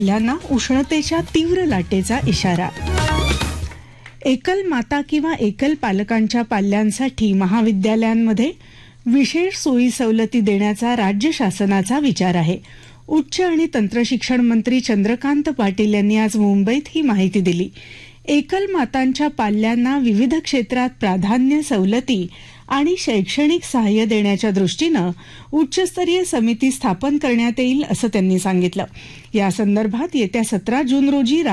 पाल्यांना उष्णतेच्या तीव्र लाटेचा इशारा. एकल माता किंवा एकल पालकांच्या पाल्यांसाठी महाविद्यालयांमध्ये विशेष सोयी सवलती देण्याचा राज्य शासनाचा विचार आहे. उच्च आणि तंत्रशिक्षण मंत्री चंद्रकांत पाटील यांनी आज मुंबईत ही माहिती दिली. एकल मातांच्या पाल्यांना विविध क्षेत्रात प्राधान्य, सवलती आणि शैक्षणिक सहाय्य देण्याच्या दृष्टीनं उच्चस्तरीय समिती स्थापन करण्यात येईल असं त्यांनी सांगितलं. या संदर्भात येत्या 17 जून रोजी